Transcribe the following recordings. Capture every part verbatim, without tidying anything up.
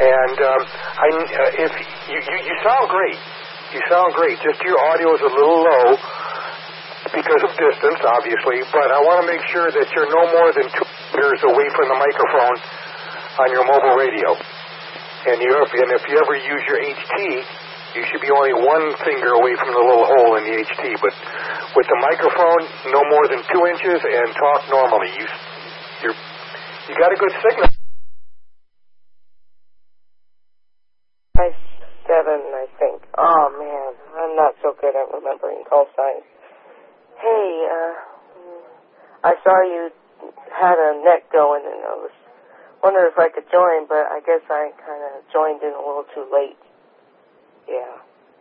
And um, I, uh, if you, you, you sound great. You sound great. Just your audio is a little low because of distance, obviously, but I want to make sure that you're no more than two meters away from the microphone on your mobile radio. And, you, and if you ever use your H T, you should be only one finger away from the little hole in the H T. But with the microphone, no more than two inches, and talk normally. You, you're, you got a good signal. Five seven, I think. Oh man, I'm not so good at remembering call signs. Hey, uh, I saw you had a net going, and I was wondering if I could join, but I guess I kind of joined in a little too late. Yeah.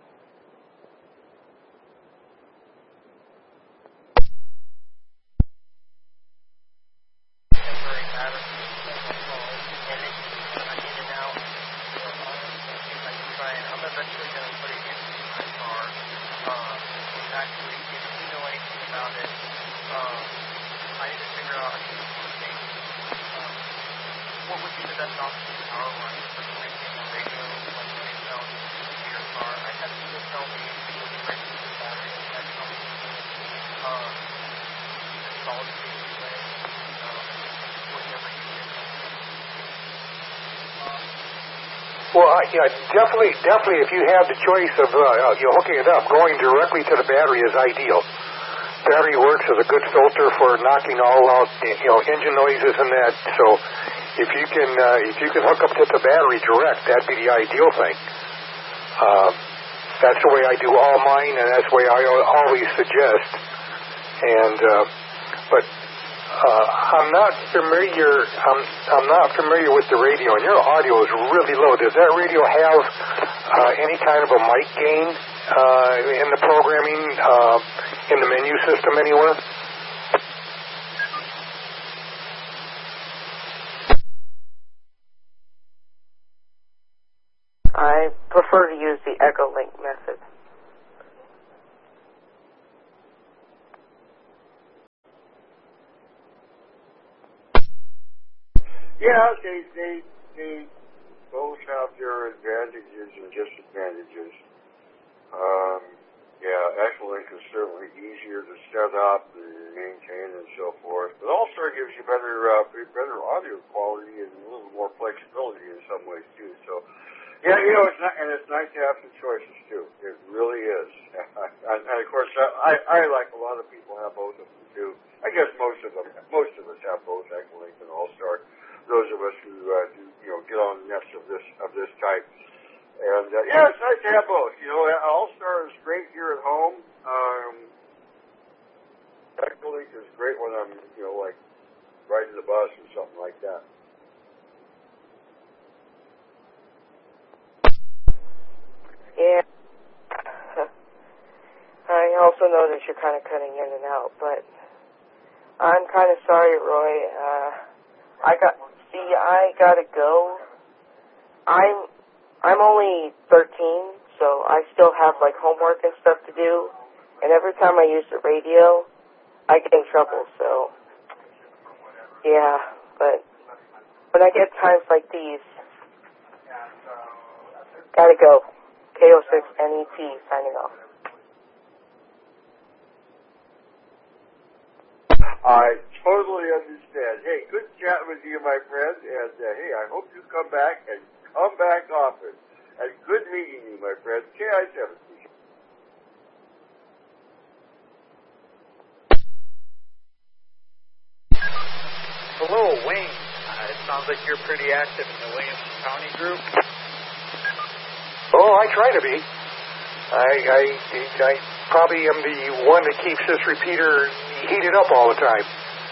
Well, uh, yeah, definitely, definitely. If you have the choice of uh, you know, hooking it up, going directly to the battery is ideal. Battery works as a good filter for knocking all out, you know, engine noises and that. So, if you can, uh, if you can hook up to the battery direct, that'd be the ideal thing. Uh, that's the way I do all mine, and that's the way I always suggest. And, uh, but. Uh, I'm not familiar. I'm I'm not familiar with the radio, and your audio is really low. Does that radio have uh, any kind of a mic gain uh, in the programming, uh, in the menu system anywhere? I prefer to use the Echo Link method. Yeah, they, they, they both have their advantages and disadvantages. Um, yeah, Echolink is certainly easier to set up and maintain and so forth, but also gives you better, uh, better audio quality and a little more flexibility in some ways too. So, yeah, you know, it's not, and it's nice to have some choices too. It really is. and, and of course, I, I like a lot of people have both of them too. I guess most of them, most of us have both Echolink and All-Star. Those of us who uh, do, you know, get on nets of this of this type, and uh, yeah, it's nice to have both. You know, All-Star is great here at home. Um, Echolink is great when I'm, you know, like riding the bus or something like that. Yeah. I also notice you're kind of cutting in and out, but I'm kind of sorry, Roy. Uh, I got. See, I gotta go. I'm I'm only thirteen, so I still have like homework and stuff to do. And every time I use the radio, I get in trouble. So yeah, but when I get times like these, gotta go. K O six N E T signing off. I totally understand. Hey, good chatting with you, my friend. And, uh, hey, I hope you come back and come back often. And good meeting you, my friend. K I seven. Hello, Wayne. Uh, it sounds like you're pretty active in the Williamson County group. Oh, I try to be. I, I, I probably am the one that keeps this repeater heated up all the time.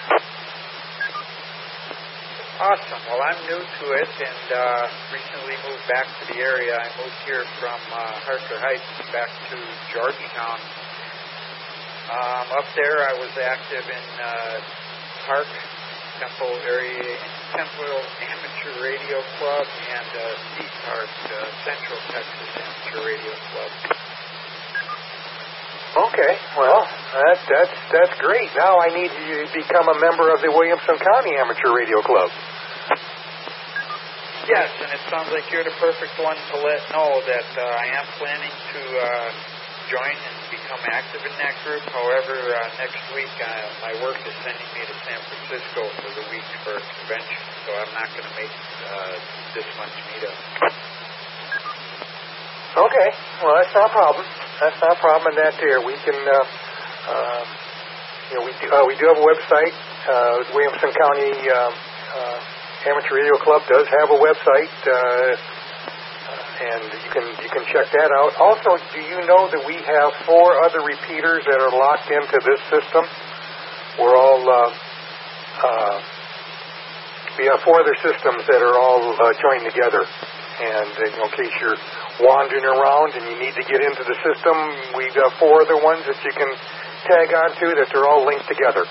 Awesome. Well, I'm new to it and uh, recently moved back to the area. I moved here from uh, Harker Heights back to Georgetown. Um, up there, I was active in uh, Park, Temple area, Temple Amateur Radio Club, and uh, Steve Park, uh, Central Texas Amateur Radio Club. Okay, well, that, that's that's great. Now I need to become a member of the Williamson County Amateur Radio Club. Yes, and it sounds like you're the perfect one to let know that uh, I am planning to uh, join and become active in that group. However, uh, next week uh, my work is sending me to San Francisco for the week for a convention, so I'm not going to make uh, this month's meetup. Okay, well, that's not a problem. That's not a problem in that there. We can, uh, uh, you know, we do, uh, we do have a website. Uh, the Williamson County uh, uh, Amateur Radio Club does have a website, uh, and you can you can check that out. Also, do you know that we have four other repeaters that are locked into this system? We're all uh, uh, we have four other systems that are all uh, joined together. And uh, you know, in case you're wandering around and you need to get into the system, we've got four other ones that you can tag onto that they're all linked together.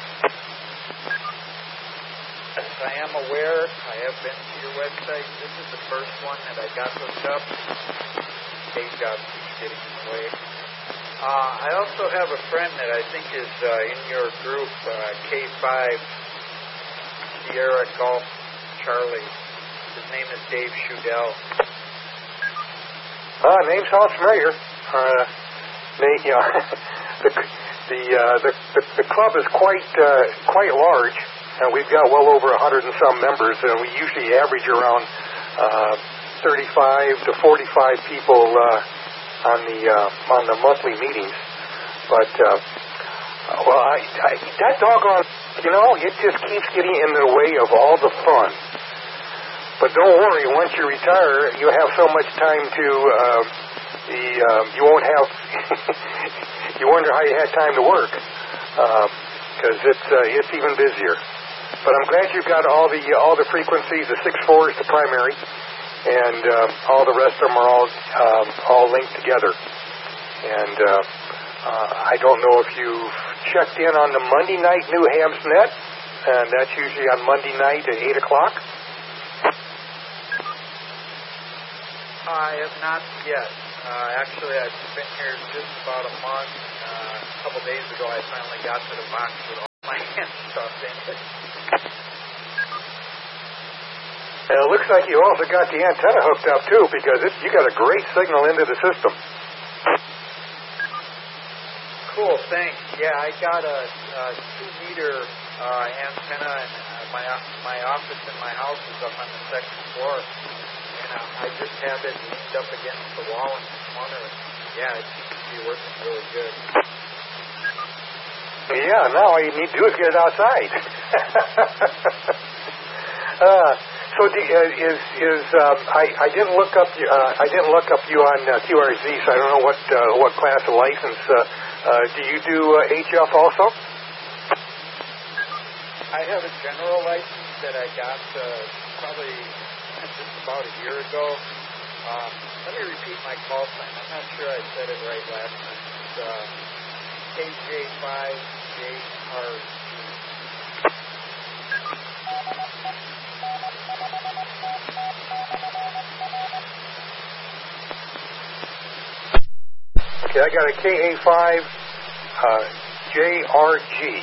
Yes, I am aware. I have been to your website. This is the first one that I got hooked up. Day job keeps getting in the way. Uh, I also have a friend that I think is uh, in your group, uh, K five Sierra Golf Charlie. His name is Dave Shudell. Uh, name sounds familiar. Uh, they, you know, the the, uh, the the the club is quite uh, quite large, and we've got well over a hundred and some members, and we usually average around uh, thirty-five to forty-five people uh, on the uh, on the monthly meetings. But uh, well, I, I, that doggone, you know, it just keeps getting in the way of all the fun. But don't worry, once you retire, you have so much time to, uh, the, uh, you won't have, you wonder how you had time to work, because uh, it's uh, it's even busier. But I'm glad you've got all the all the frequencies. The six four is the primary, and uh, all the rest of them are all um, all linked together. And uh, uh, I don't know if you've checked in on the Monday night New Hamsnet, and that's usually on Monday night at eight o'clock. I have not yet. Uh, actually, I've been here just about a month. Uh, a couple days ago, I finally got to the box with all my hand stuff in it. And it looks like you also got the antenna hooked up, too, because it, you got a great signal into the system. Cool, thanks. Yeah, I got a, a two-meter uh, antenna, and uh, my, my office in my house is up on the second floor. And uh, I just have it leaned up against the wall in the corner. Yeah, it seems to be working really good. Yeah, now all you need to do is get it outside. uh, so the, uh, is is um, I I didn't look up uh, I didn't look up you on uh, Q R Z, so I don't know what uh, what class of license. Uh, uh, do you do uh, H F also? I have a general license that I got uh, probably just about a year ago. Um, let me repeat my call sign. I'm not sure I said it right last time. It's uh, K J five J R G. Okay, I got a K A five uh, J R G.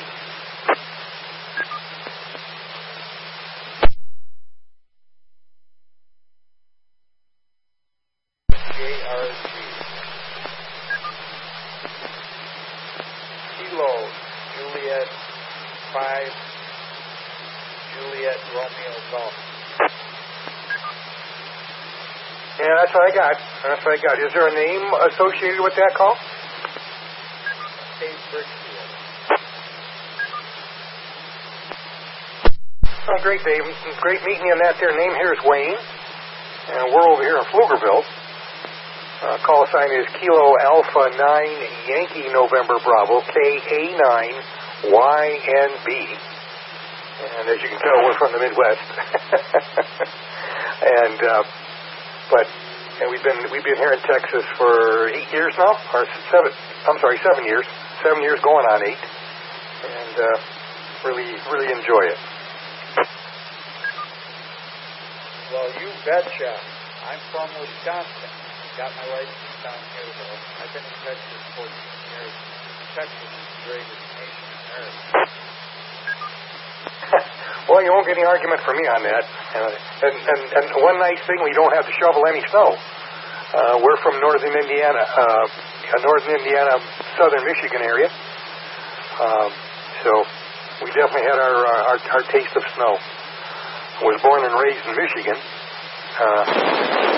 Kilo Juliet five Juliet Romeo Golf. Yeah, that's what I got. That's what I got. Is there a name associated with that call? Dave Brickfield. Oh, great, Dave. Great meeting you on that there. Name here is Wayne, and we're over here in Pflugerville. Uh, call sign is Kilo Alpha nine Yankee November Bravo K A nine Y N B. And as you can tell, we're from the Midwest. and uh, but and we've been we've been here in Texas for eight years now, or seven. I'm sorry, seven years. Seven years going on eight, and uh, really really enjoy it. Well, you betcha. I'm from Wisconsin. Got my license down here, though. I've been in Texas fourteen years. Texas is the greatest nation on earth. Well, you won't get any argument from me on that. Uh, and, and, and one nice thing, we don't have to shovel any snow. Uh, we're from northern Indiana, uh, northern Indiana, southern Michigan area. Um, so we definitely had our, uh, our our taste of snow. I was born and raised in Michigan. Uh,